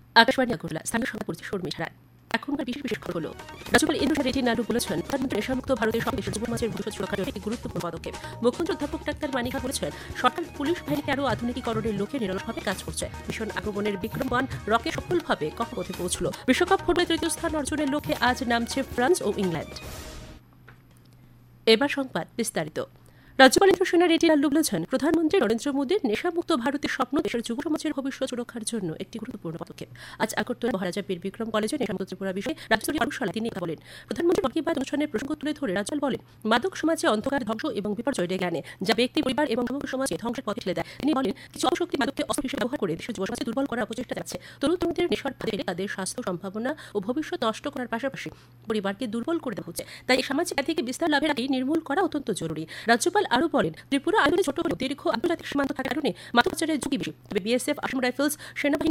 আকাশবাণী আগরতলা স্থানীয় সংবাদ পড়ছে শর্মিষ্ঠা রায়। এখনকার বিশেষ খবর হলো, রাজ্যপাল ইন্দ্রনীল রেড্ডি নাইডু বলেছেন, প্রধানমন্ত্রী নেশামুক্ত ভারতের সব দেশের যুব সমাজের ভবিষ্যৎ সুরক্ষার জন্য একটি গুরুত্বপূর্ণ পদক্ষেপ। মুখ্যমন্ত্রী অধ্যাপক ডাক্তার মানিকা বলেছেন, সরকার পুলিশ বাহিনীকে আরও আধুনিকীকরণের লক্ষ্যে নিরলসভাবে কাজ করছে। মিশন আক্রমণের বিক্রম-1 রকেট সফলভাবে কক্ষপথে পৌঁছল। বিশ্বকাপ ফুটবলে তৃতীয় স্থান অর্জনের লক্ষ্যে আজ নামছে ফ্রান্স ও ইংল্যান্ড। এবার সংবাদ বিস্তারিত। রাজ্যপাল ইন্দ্রনীল রেড্ডি নাইডু বলেছেন, প্রধানমন্ত্রী নরেন্দ্র মোদীর নেশামুক্ত ভারতের স্বপ্ন দেশের যুব সমাজের ভবিষ্যৎ সুরক্ষার জন্য একটি গুরুত্বপূর্ণ পদক্ষেপ। আজ আগরতলা মহারাজা বীর বিক্রম কলেজে নেশামুক্ত ত্রিপুরা বিষয়ে রাজ্যস্তরীয় কর্মশালায় তিনি কথা বলেন। প্রধানমন্ত্রী মন কি বাত অনুষ্ঠানের প্রসঙ্গ তুলে ধরে রাজ্যপাল বলেন, মাদক সমাজে অন্ধকার, ধ্বংস এবং বিপর্যয় ডেকে আনে, যা ব্যক্তি, পরিবার এবং সমগ্র সমাজকে ধ্বংসের পথে ঠেলে দেয়। তিনি বলেন, কিছু অপশক্তি মাদককে অস্ত্র হিসেবে ব্যবহার করে দেশের যুব সমাজকে দুর্বল করার প্রচেষ্টা চালাচ্ছে। তরুণ-তরুণীদের নেশার ফাঁদে ফেলে তাদের স্বাস্থ্য, সম্ভাবনা ও ভবিষ্যৎ নষ্ট করার পাশাপাশি পরিবারকে দুর্বল করে দেওয়া হচ্ছে। তাই এই সামাজিক ব্যাধি থেকে বিস্তার লাভের আগে নির্মূল করা অত্যন্ত জরুরি। রাজ্যপাল আরও বলেন, ত্রিপুরা আয়তনে ছোট হলেও দীর্ঘ আন্তর্জাতিক সীমান্ত থাকার কারণে মাদক পাচারের ঝুঁকি বেশি। তবে বিএসএফ, আসাম রাইফেলস, সেনাবাহিনী